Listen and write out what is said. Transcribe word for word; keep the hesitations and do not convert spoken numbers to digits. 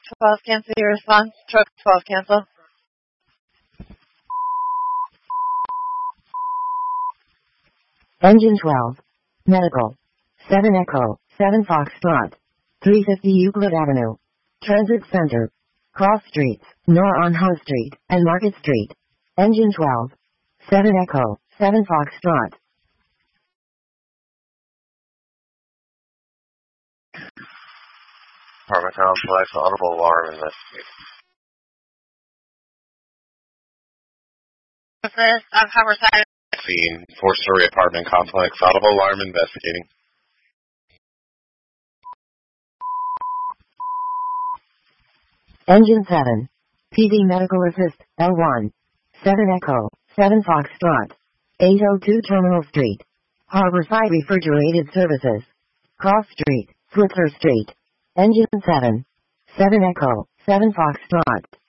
twelve, cancel your response. Truck twelve, cancel. Engine twelve. Medical. seven Echo, seven Foxtrot. three fifty Euclid Avenue. Transit Center. Cross Streets, Nor on High Street, and Market Street. Engine twelve. seven Echo, seven Foxtrot. Apartment complex, audible alarm investigating. What's this? On Harborside. Scene, four-story apartment complex, audible alarm investigating. Engine seven. P D Medical Assist, L one. seven Echo, seven Foxtrot. eight oh two Terminal Street. Harborside Refrigerated Services. Cross Street, Switzer Street. Engine seven. seven Echo, seven Foxtrot.